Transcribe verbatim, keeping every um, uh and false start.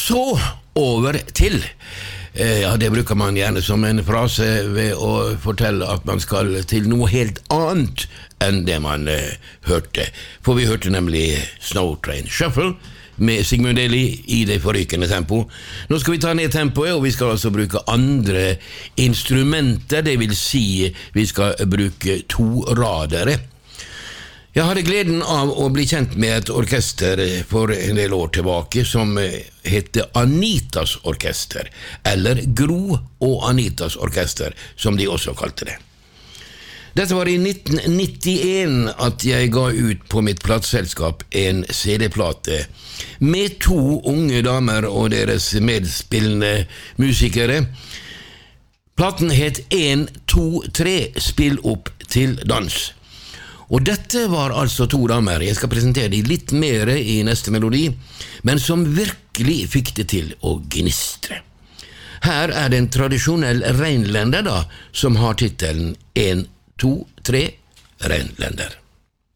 Så over til, ja, det bruker man gjerne som en frase ved å fortelle at man skal til noe helt annet enn det man eh, hørte. For vi hørte nemlig Snow Train Shuffle med Sigmund Deli i det forrykende tempo. Nå skal vi ta ned tempoet, og vi skal altså bruke andre instrumenter, det vil si vi skal bruke to radere. Jeg hadde gleden av å bli kjent med et orkester for en del år tilbake som heter Anitas Orkester, eller Gro og Anitas Orkester, som de også kalte det. Dette var i nitten nittien at jeg ga ut på mitt plateselskap en C D-plate med to unge damer og deres medspillende musikere. Platen het en, to, tre, spill opp til dans. Og dette var altså to damer, jeg skal presentere de litt mer i neste melodi, men som virkelig fikk det til å gnistre. Her er det en tradisjonell reinlender da, som har titelen en, to, tre, reinlender.